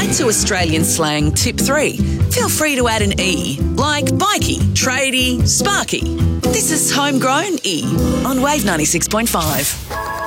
apply to Australian slang. Tip 3. Feel free to add an E, like bikey, tradie, sparky. This is Homegrown E on Wave 96.5.